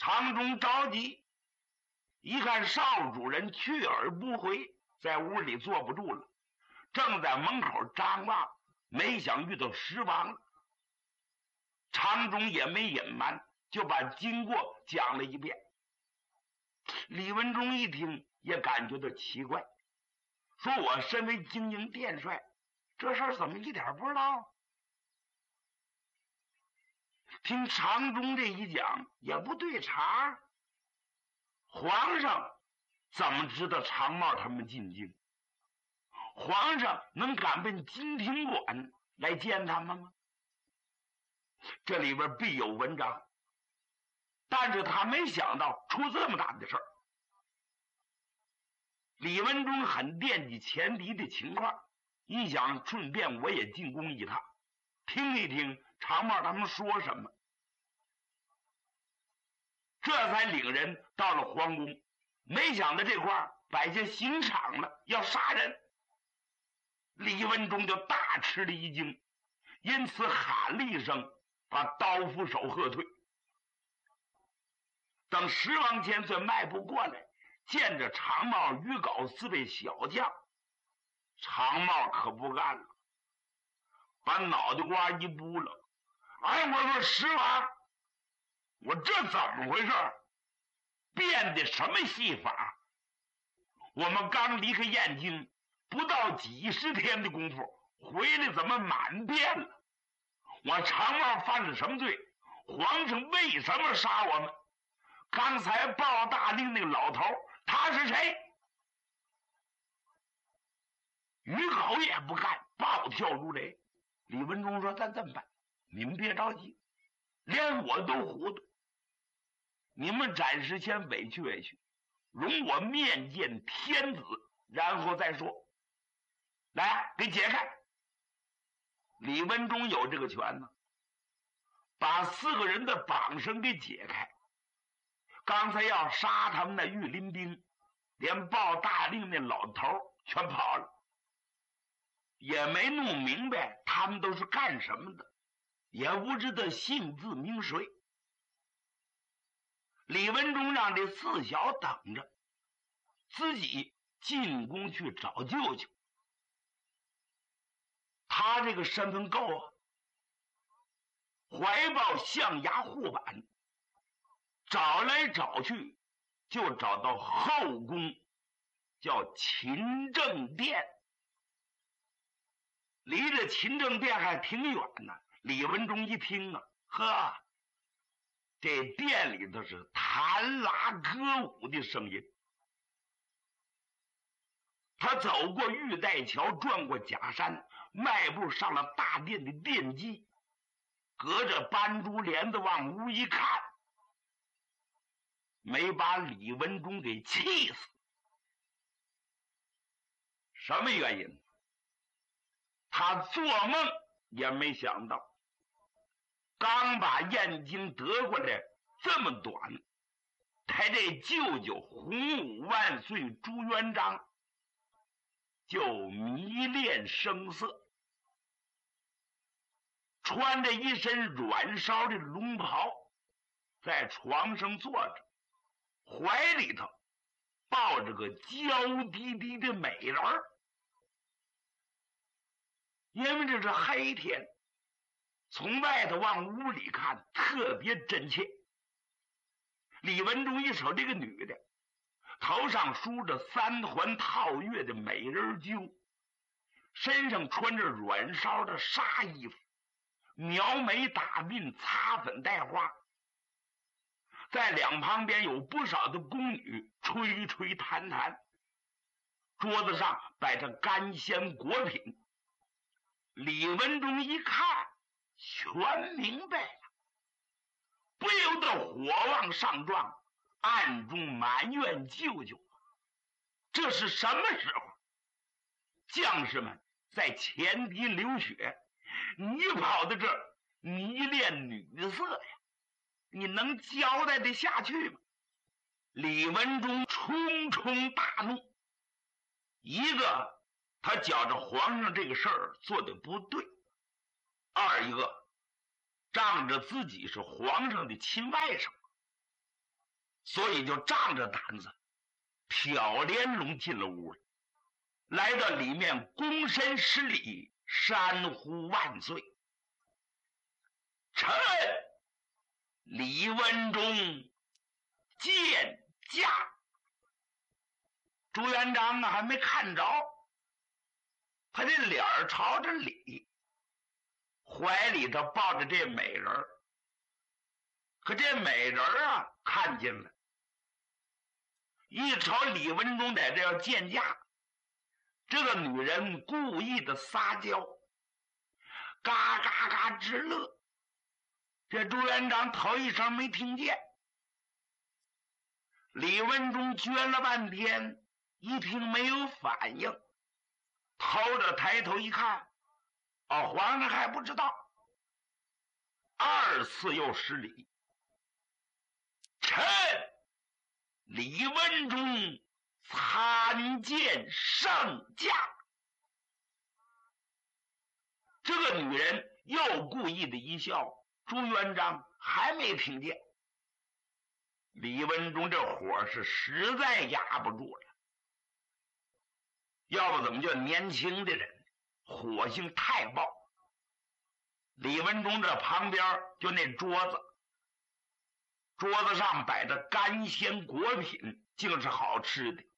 常中着急，一看少主人去而不回，在屋里坐不住了，正在门口张望，没想遇到石王了。常中也没隐瞒，就把经过讲了一遍。李文忠一听也感觉到奇怪，说我身为京营殿帅，这事儿怎么一点不知道？听常中这一讲也不对茬，皇上怎么知道常茂他们进京？皇上能敢奔金庭馆来见他们吗？这里边必有文章，但是他没想到出这么大的事儿。李文忠很惦记前敌的情况，一想顺便我也进宫一趟，听一听常茂他们说什么，这才领人到了皇宫。没想到这块摆下刑场了，要杀人。李文忠就大吃了一惊，因此喊了一声，把刀斧手喝退。等石王千岁迈步过来，见着常茂、于皋四位小将，常茂可不干了，把脑袋瓜一扑了。哎，我说石王，我这怎么回事？变的什么戏法？我们刚离开燕京不到几十天的功夫，回来怎么满变了？我常茂犯了什么罪？皇上为什么杀我们？刚才报大令那个老头他是谁？于皋也不干，暴跳如雷。李文忠说：“咱这么办，你们别着急，连我都糊涂，你们暂时先委屈委屈，容我面见天子，然后再说。来，给解开。”李文忠有这个权呢，把4个人的绑绳给解开。刚才要杀他们的御林兵，连报大令那老头全跑了，也没弄明白他们都是干什么的，也不知道姓字名谁。李文忠让这4小等着，自己进宫去找舅舅。他这个身份够啊，怀抱象牙护板，找来找去就找到后宫，叫勤政殿。离着勤政殿还挺远呢。李文忠一听啊，呵，这殿里头是弹拉歌舞的声音。他走过玉带桥，转过假山，迈步上了大殿的殿基，隔着斑竹帘子往屋一看，没把李文忠给气死。什么原因？他做梦也没想到，刚把燕京得过来这么短，他这舅舅洪武万岁朱元璋就迷恋声色，穿着一身软烧的龙袍，在床上坐着，怀里头抱着个娇滴滴的美人儿。因为这是黑天，从外头往屋里看特别真切。李文忠一瞅这个女的，头上梳着3环套月的美人揪，身上穿着软烧的纱衣服，描眉打鬓，擦粉带花，在两旁边有不少的宫女吹吹弹弹，桌子上摆着干鲜果品。李文忠一看全明白了，不由得火往上撞，暗中埋怨舅舅，这是什么时候？将士们在前敌流血，你跑到这儿迷恋女色呀，你能交代得下去吗？李文忠冲冲大怒，一个他觉着皇上这个事儿做得不对，二一个仗着自己是皇上的亲外甥， 所以就仗着胆子挑帘笼进了屋了，来到里面躬身施礼，山呼万岁。臣李文忠见驾。朱元璋呢还没看着，他这脸儿朝着里，怀里头抱着这美人儿。可这美人儿啊看见了，一瞅李文忠在这要见驾，这个女人故意的撒娇，嘎嘎嘎直乐。这朱元璋头一声没听见，李文忠撅了半天，一听没有反应，头着抬头一看，哦，皇上还不知道，二次又施礼。臣李文忠参见圣驾。这个女人又故意的一笑，朱元璋还没听见。李文忠这火是实在压不住了，要不怎么叫年轻的人火性太爆。李文忠这旁边就那桌子，桌子上摆着干鲜果品，竟是好吃的。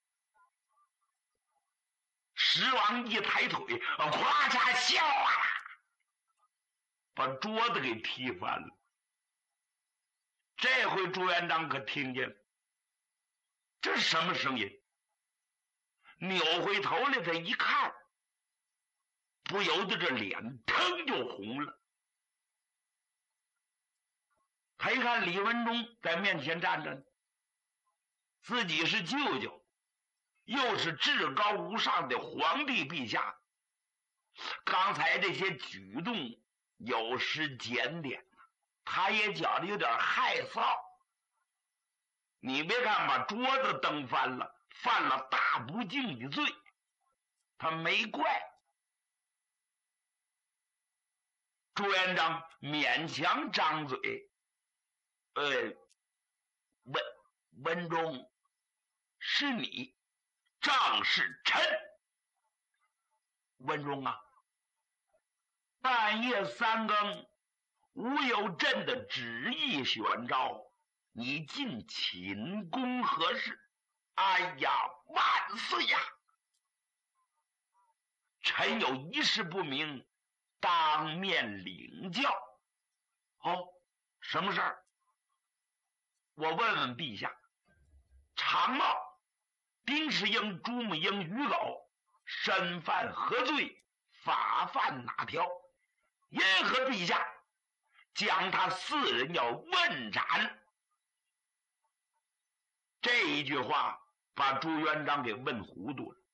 十王一抬腿，咵嚓笑啊，把桌子给踢翻了。这回朱元璋可听见了，这是什么声音？扭回头来，他一看，不由得这脸腾就红了。他一看李文忠在面前站着呢，自己是舅舅，又是至高无上的皇帝陛下，刚才这些举动有失检点，他也觉得有点害臊。你别看把桌子蹬翻了，犯了大不敬的罪，他没怪。朱元璋勉强张嘴，文忠，是你，正是臣。文忠啊，半夜三更，吾有朕的旨意宣召，你进寝宫何事？哎呀，万岁呀！臣有一事不明，当面领教。哦，什么事儿？我问问陛下，常茂、丁世英、朱木英、于老身犯何罪？法犯哪条？因何陛下将他四人要问斩？这一句话把朱元璋给问糊涂了。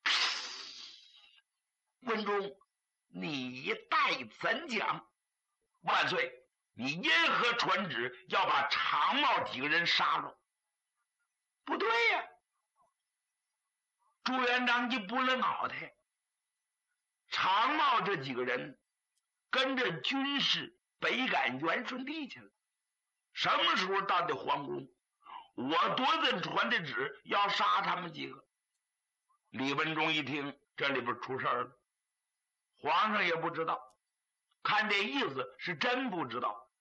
文忠，你待怎讲？万岁，你因何传旨要把常茂几个人杀了？不对呀！朱元璋一拨了脑袋，常茂这几个人跟着军士北赶元顺帝去了，什么时候到的皇宫？我多顿传的旨要杀他们几个。李文忠一听，这里边出事了，皇上也不知道，看这意思是真不知道。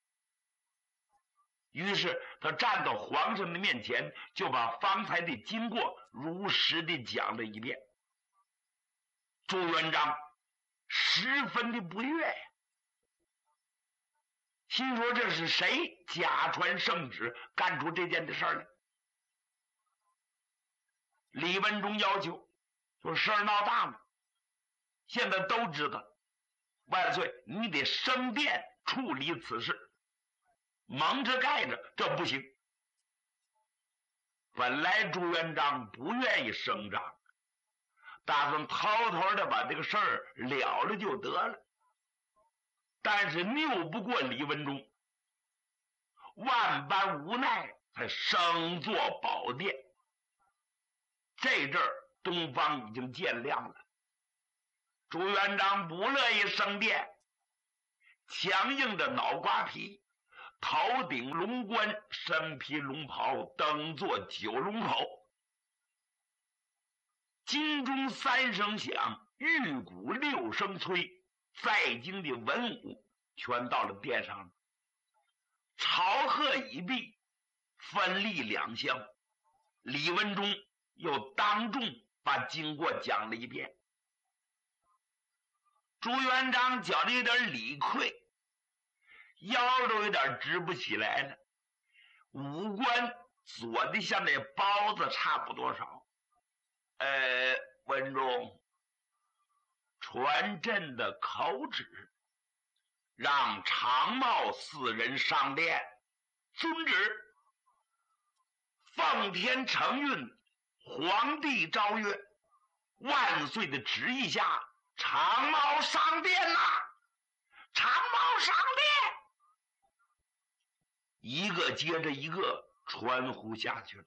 于是他站到皇上的面前，就把方才的经过如实的讲了一遍。朱元璋十分的不悦呀，心说这是谁假传圣旨干出这件的事儿来？李文忠要求说事儿闹大了，现在都知道，万岁你得升殿处理此事，蒙着盖着这不行。本来朱元璋不愿意声张，打算偷偷的把这个事儿了了就得了，但是拗不过李文忠，万般无奈才升坐宝殿。这阵儿东方已经渐亮了，朱元璋不乐意升殿，强硬的脑瓜皮头顶龙冠，身披龙袍，登坐九龙口。金钟三声响，玉鼓六声催，在京的文武全到了殿上。朝贺已毕，分立两厢。李文忠又当众把经过讲了一遍。朱元璋觉得有点理亏，腰都有点直不起来了，五官做的像那包子差不多少。文忠，传朕的口旨，让常茂4人上殿。遵旨。奉天承运，皇帝诏曰：万岁的旨意下，常茂上殿呐！常茂上殿！一个接着一个传呼下去了。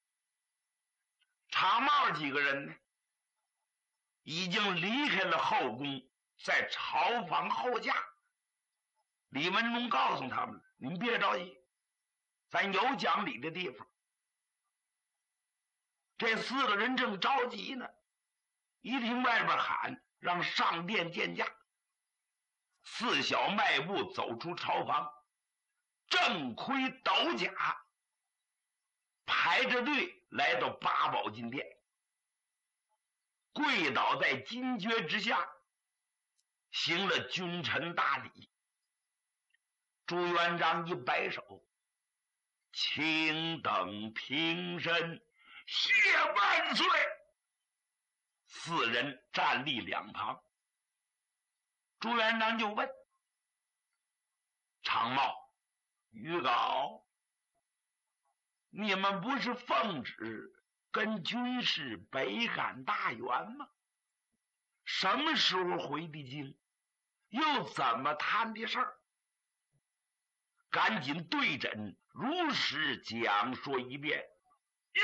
常茂几个人呢，已经离开了后宫，在朝房候驾。李文忠告诉他们：你们别着急，咱有讲理的地方。这4个人正着急呢，一听外边喊让上殿见驾，4小迈步走出朝房，正盔斗甲，排着队来到八宝金殿，跪倒在金阙之下，行了君臣大礼。朱元璋一摆手：卿等平身，谢万岁！4人站立两旁。朱元璋就问常茂、于皋：你们不是奉旨跟军士北赶大员吗？什么时候回的京？又怎么谈的事儿？赶紧对诊，如实讲说一遍。哟，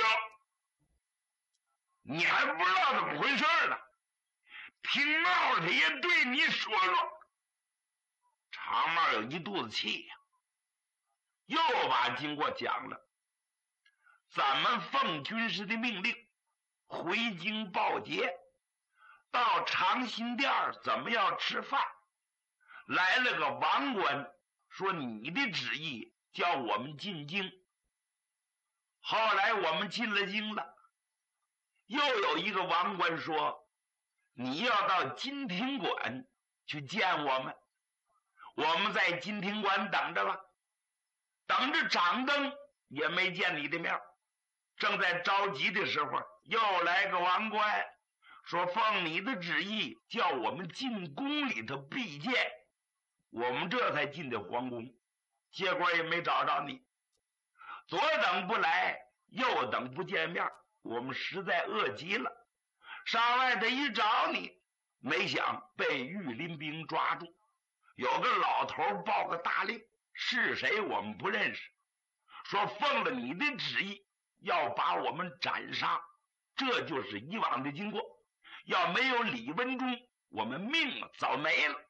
你还不知道怎么回事呢？听茂他也对你说说。常茂有一肚子气呀，又把经过讲了。咱们奉军师的命令，回京报捷，到长辛殿怎么要吃饭？来了个王官，说你的旨意叫我们进京。后来我们进了京了，又有一个王官说你要到金庭馆去见我们。我们在金庭馆等着吧，等着掌灯也没见你的面。正在着急的时候，又来个王官说奉你的旨意叫我们进宫里头避见。我们这才进的皇宫，结果也没找着你，左等不来，右等不见面，我们实在饿极了，上外头一找你，没想被御林兵抓住。有个老头报个大令，是谁我们不认识，说奉了你的旨意要把我们斩杀。这就是以往的经过，要没有李文忠，我们命早没了。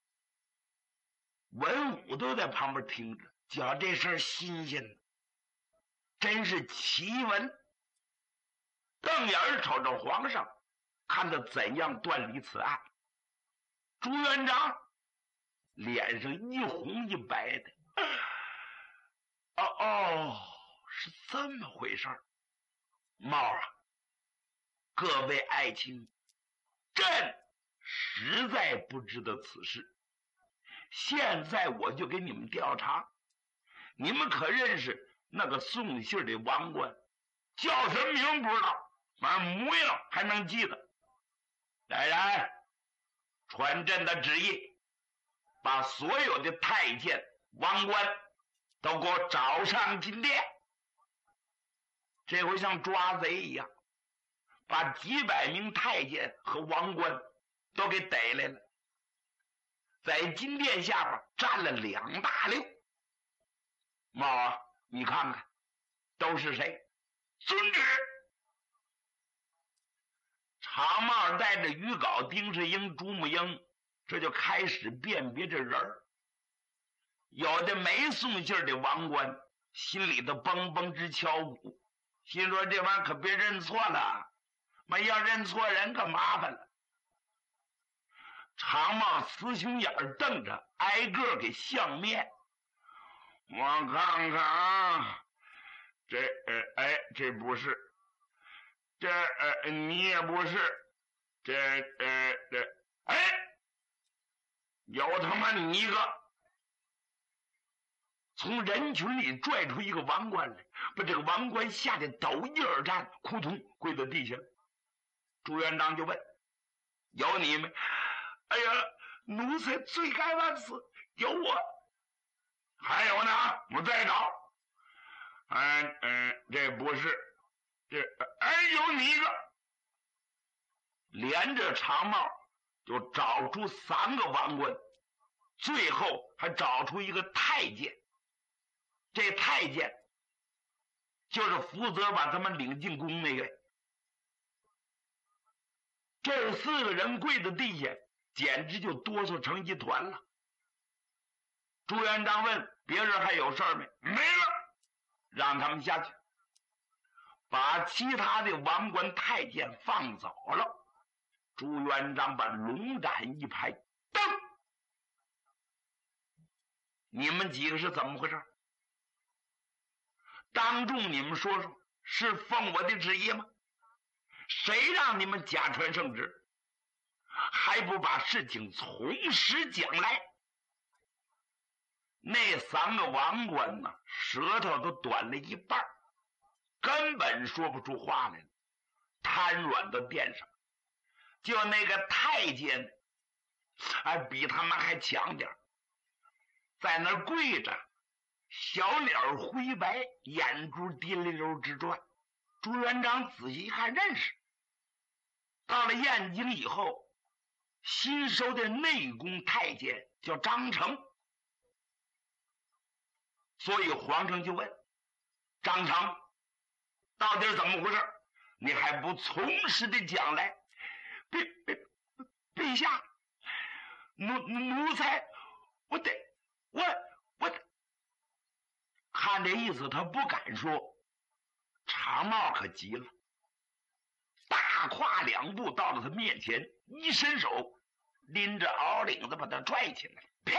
文武都在旁边听着，觉这事儿新鲜的，真是奇闻。瞪眼瞅着皇上，看他怎样断理此案。朱元璋脸上一红一白的，是这么回事儿。茂啊，各位爱卿，朕实在不知道此事，现在我就给你们调查。你们可认识那个送信的王官？叫什么名不知道，反正模样还能记得。来人，传朕的旨意，把所有的太监王官都给我找上金殿。这回像抓贼一样，把几百名太监和王官都给逮来了，在金殿下边站了2大溜。茂啊，你看看都是谁？遵旨。常茂带着于皋、丁世英、朱木英，这就开始辨别这人儿。 有的没送信的王官心里头嘣嘣直敲鼓，心说这玩意儿可别认错了，要认错人可麻烦了。长帽雌雄眼瞪着，挨个给相面。我看看，这不是，你也不是，有他妈你一个！从人群里拽出一个王官来，把这个王官吓得抖一耳颤，扑通跪在地下。朱元璋就问：有你没？哎呀，奴才罪该万死，有我。还有呢？我再找。这不是，有你一个。连着长帽就找出3个王官，最后还找出一个太监。这太监就是负责把他们领进宫那个。这4个人跪在地下，简直就哆嗦成一团了。朱元璋问：别人还有事儿没？没了，让他们下去，把其他的王官太监放走了。朱元璋把龙胆一拍，噔！你们几个是怎么回事？当众你们说说，是奉我的旨意吗？谁让你们假传圣旨，还不把事情从实讲来？那3个王官呢，舌头都短了一半，根本说不出话来了，瘫软到垫上。就那个太监，比他们还强点，在那儿跪着，小脸灰白，眼珠滴溜溜直转。朱元璋仔细一看，认识。到了燕京以后，新收的内宫太监叫张成，所以皇上就问：张成，到底是怎么回事？你还不从实的讲来？陛下，奴才，我得，看这意思，他不敢说。长帽可急了，大跨2步到了他面前，一伸手拎着袄领子把他拽起来，啪，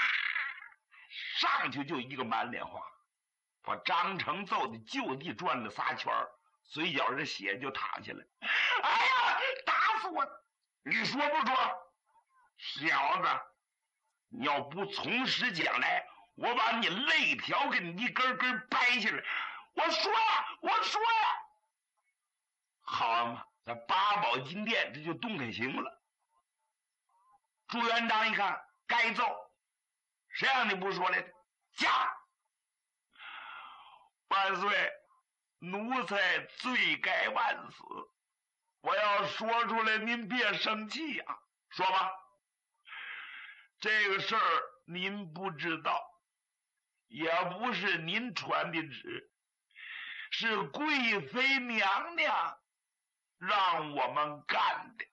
上去就一个满脸花，把张成揍得就地转了3圈，嘴角这血就淌下来。哎呀，打死我！你说不说？小子，你要不从实讲来，我把你肋条给你一根根掰下来。我说呀，好嘛，这8宝金殿这就动弹刑了。朱元璋一看该揍，谁让你不说来的？驾！万岁，奴才罪该万死，我要说出来，您别生气呀。说吧，这个事儿您不知道，也不是您传的旨，是贵妃娘娘让我们干的。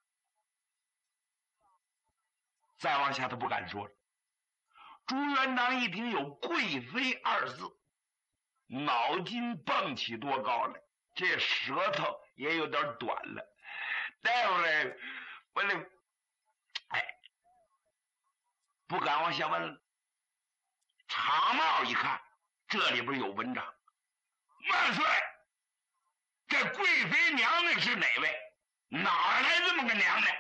再往下他不敢说了。朱元璋一听有贵妃2字，脑筋蹦起多高来，这舌头也有点短了。待会儿我得，不敢往下问了。长帽一看，这里边有文章。万岁，这贵妃娘娘是哪位？哪来这么个娘娘？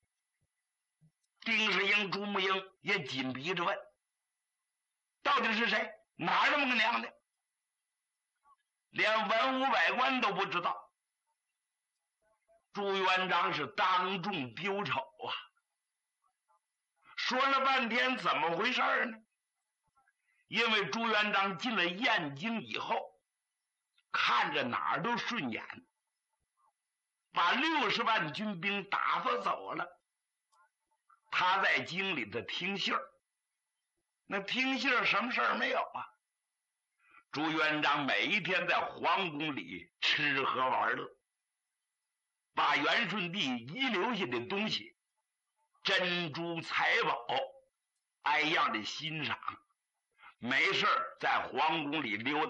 丁世英、朱木英也紧逼着问，到底是谁？哪这么个娘娘？连文武百官都不知道。朱元璋是当众丢丑啊！说了半天怎么回事呢？因为朱元璋进了燕京以后，看着哪儿都顺眼，把60万军兵打发走了。他在京里头听信儿，那听信儿什么事儿没有啊？朱元璋每一天在皇宫里吃喝玩乐，把元顺帝遗留下的东西，珍珠财宝，挨样的欣赏。 没事在皇宫里溜达。